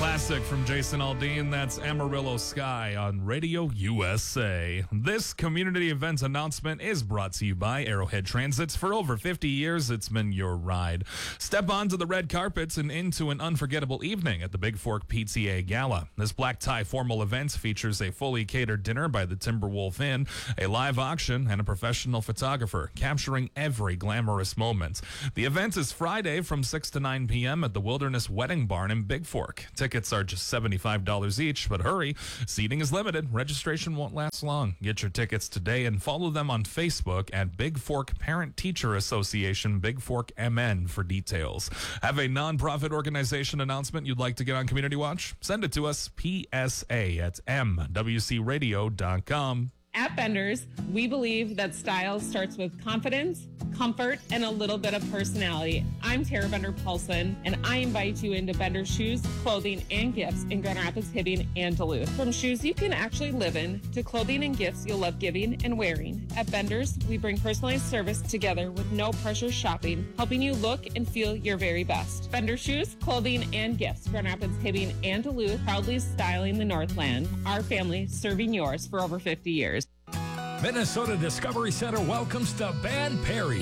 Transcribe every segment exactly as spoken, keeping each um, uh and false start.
Classic from Jason Aldean, that's Amarillo Sky on Radio U S A. This community event announcement is brought to you by Arrowhead Transits. For over fifty years, it's been your ride. Step onto the red carpets and into an unforgettable evening at the Big Fork P T A Gala. This black tie formal event features a fully catered dinner by the Timberwolf Inn, a live auction, and a professional photographer capturing every glamorous moment. The event is Friday from six to nine p.m. at the Wilderness Wedding Barn in Big Fork. Tickets are just seventy-five dollars each, but hurry, seating is limited. Registration won't last long. Get your tickets today and follow them on Facebook at Big Fork Parent Teacher Association, Big Fork M N for details. Have a nonprofit organization announcement you'd like to get on Community Watch? Send it to us, P S A at M W C radio dot com. At Benders, we believe that style starts with confidence, comfort, and a little bit of personality. I'm Tara Bender Paulson, and I invite you into Benders shoes, clothing, and gifts in Grand Rapids, Hibbing, and Duluth. From shoes you can actually live in to clothing and gifts you'll love giving and wearing. At Benders, we bring personalized service together with no pressure shopping, helping you look and feel your very best. Benders shoes, clothing, and gifts. Grand Rapids, Hibbing, and Duluth, proudly styling the Northland. Our family serving yours for over fifty years. Minnesota Discovery Center welcomes the band Perry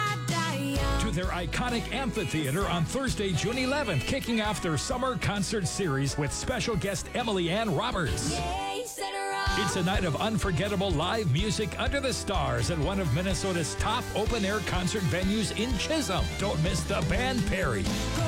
to their iconic amphitheater on Thursday, June eleventh, kicking off their summer concert series with special guest Emily Ann Roberts. It's a night of unforgettable live music under the stars at one of Minnesota's top open-air concert venues in Chisholm. Don't miss the band Perry.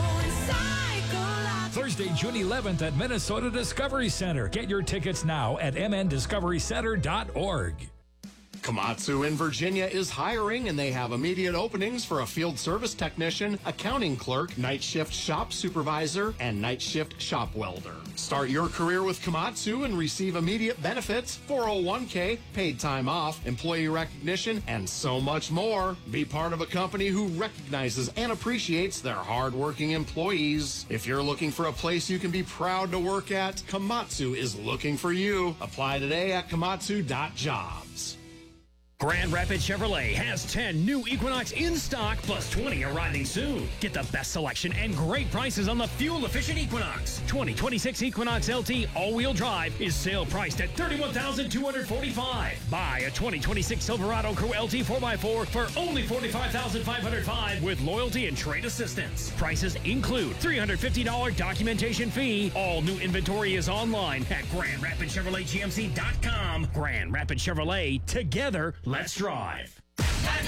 Thursday, June eleventh at Minnesota Discovery Center. Get your tickets now at m n discovery center dot org. Komatsu in Virginia is hiring, and they have immediate openings for a field service technician, accounting clerk, night shift shop supervisor, and night shift shop welder. Start your career with Komatsu and receive immediate benefits, four oh one k, paid time off, employee recognition, and so much more. Be part of a company who recognizes and appreciates their hard-working employees. If you're looking for a place you can be proud to work at, Komatsu is looking for you. Apply today at komatsu dot jobs. Grand Rapids Chevrolet has ten new Equinox in stock, plus twenty arriving soon. Get the best selection and great prices on the fuel-efficient Equinox. twenty twenty-six Equinox L T all-wheel drive is sale priced at thirty-one thousand two hundred forty-five dollars. Buy a twenty twenty-six Silverado Crew L T four by four for only forty-five thousand five hundred five dollars with loyalty and trade assistance. Prices include three hundred fifty dollars documentation fee. All new inventory is online at Grand Rapids Chevrolet G M C dot com. Grand Rapids Chevrolet, together, let's drive.